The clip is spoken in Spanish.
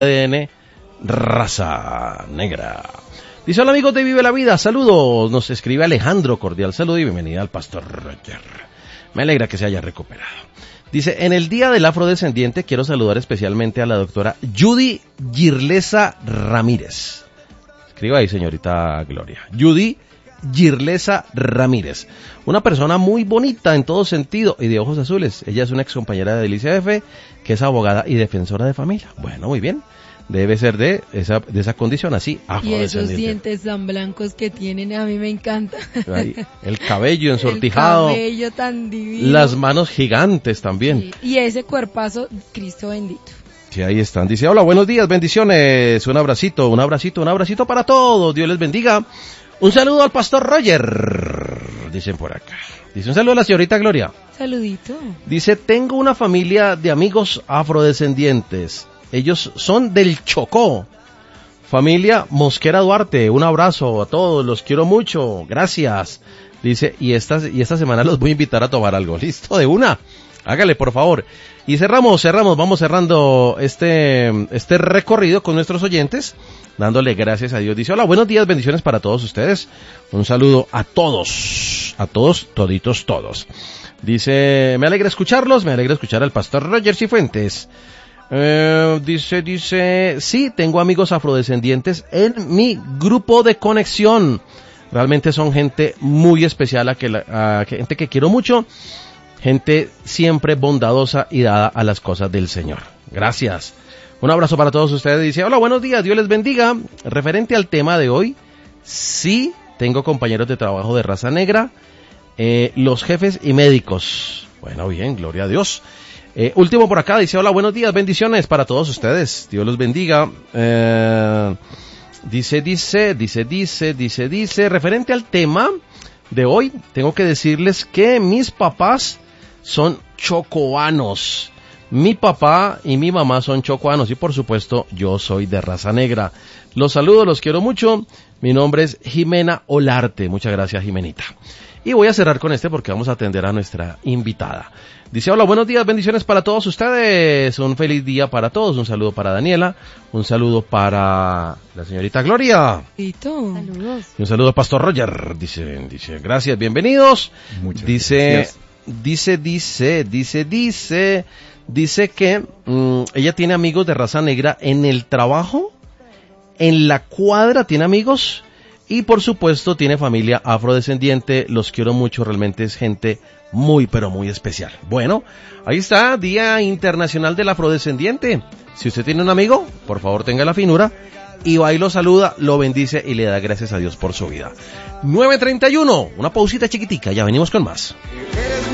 ADN Raza Negra. Dice: hola amigos de Vive la Vida, saludos. Nos escribe Alejandro, cordial saludo y bienvenida al Pastor Roger. Me alegra que se haya recuperado. Dice: en el día del afrodescendiente quiero saludar especialmente a la doctora Judy Girlesa Ramírez. Escriba ahí, señorita Gloria. Judy Girlesa Ramírez, una persona muy bonita en todo sentido y de ojos azules. Ella es una ex compañera de Delicia F, que es abogada y defensora de familia. Bueno, muy bien. Debe ser de esa condición así, afrodescendiente. Y esos dientes tan blancos que tienen, a mí me encanta. Ahí, el cabello ensortijado. El cabello tan divino. Las manos gigantes también. Sí, y ese cuerpazo, Cristo bendito. Sí, ahí están. Dice: hola, buenos días, bendiciones. Un abracito para todos. Dios les bendiga. Un saludo al Pastor Roger, dicen por acá. Dice: un saludo a la señorita Gloria. Saludito. Dice: tengo una familia de amigos afrodescendientes. Ellos son del Chocó. Familia Mosquera Duarte. Un abrazo a todos, los quiero mucho. Gracias. Dice: y esta semana los voy a invitar a tomar algo. ¿Listo? De una. Hágale, por favor. Y cerramos, vamos cerrando este recorrido con nuestros oyentes, dándole gracias a Dios. Dice: hola, buenos días, bendiciones para todos ustedes. Un saludo a todos, toditos, todos. Dice: me alegra escucharlos, me alegra escuchar al Pastor Roger Cifuentes. Dice, sí, tengo amigos afrodescendientes en mi grupo de conexión. Realmente son gente muy especial, gente que quiero mucho. Gente siempre bondadosa y dada a las cosas del Señor. Gracias. Un abrazo para todos ustedes. Dice: hola, buenos días, Dios les bendiga. Referente al tema de hoy, sí, tengo compañeros de trabajo de raza negra, los jefes y médicos. Bueno, bien, gloria a Dios. Último por acá, dice: hola, buenos días, bendiciones para todos ustedes. Dios los bendiga. Dice, referente al tema de hoy, tengo que decirles que mis papás son chocoanos. Mi papá y mi mamá son chocoanos y por supuesto yo soy de raza negra. Los saludo, los quiero mucho. Mi nombre es Jimena Olarte. Muchas gracias, Jimenita. Y voy a cerrar con porque vamos a atender a nuestra invitada. Dice: hola, buenos días, bendiciones para todos ustedes. Un feliz día para todos. Un saludo para Daniela. Un saludo para la señorita Gloria. Saludos. Y un saludo a Pastor Roger. Dice, gracias, bienvenidos. Muchas gracias. Dice que ella tiene amigos de raza negra en el trabajo, en la cuadra tiene amigos y por supuesto tiene familia afrodescendiente. Los quiero mucho, realmente es gente muy pero muy especial. Bueno, ahí está, Día Internacional del Afrodescendiente. Si usted tiene un amigo, por favor tenga la finura y va y lo saluda, lo bendice y le da gracias a Dios por su vida. 9:31, una pausita chiquitica, ya venimos con más.